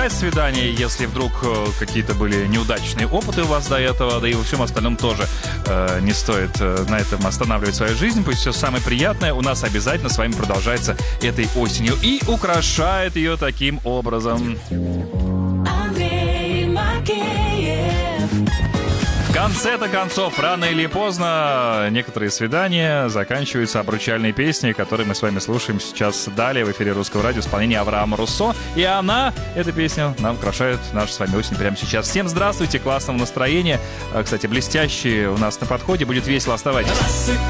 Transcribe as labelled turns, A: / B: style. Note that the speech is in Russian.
A: Свидание, если вдруг какие-то были неудачные опыты у вас до этого, да и во всем остальном тоже не стоит на этом останавливать свою жизнь. Пусть все самое приятное у нас обязательно с вами продолжается этой осенью и украшает ее таким образом. В конце-то концов, рано или поздно, некоторые свидания заканчиваются обручальной песней, которую мы с вами слушаем сейчас далее в эфире Русского радио в исполнении Авраама Руссо. И она, эта песня, нам украшает нашу с вами осень прямо сейчас. Всем здравствуйте, классного настроения. Кстати, блестящие у нас на подходе. Будет весело, оставайтесь.